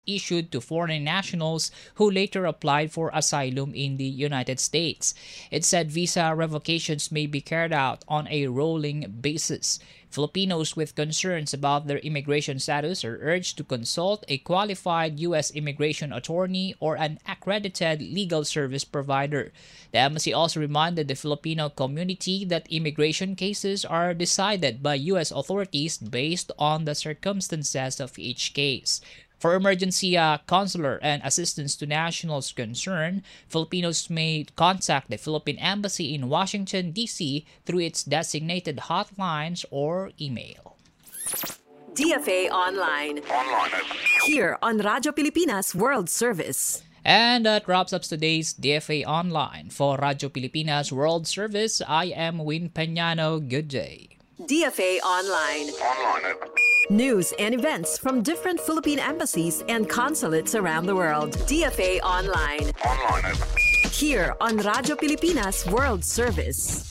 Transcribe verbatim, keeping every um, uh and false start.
issued to foreign nationals who later applied for asylum in the United States. It said visa revocations may be carried out on a rolling basis. Filipinos with concerns about their immigration status are urged to consult a qualified U S immigration attorney or an accredited legal service provider. The embassy also reminded the Filipino community that immigration cases are decided by U S authorities based on the circumstances of each case. For emergency uh, consular and assistance to nationals concerned, Filipinos may contact the Philippine Embassy in Washington, D C through its designated hotlines or email. D F A Online. Online. Here on Radyo Pilipinas World Service. And that wraps up today's D F A Online. For Radyo Pilipinas World Service, I am Win Peñano. Good day. D F A Online. Online. News and events from different Philippine embassies and consulates around the world. D F A Online. Online. Here on Radyo Pilipinas World Service.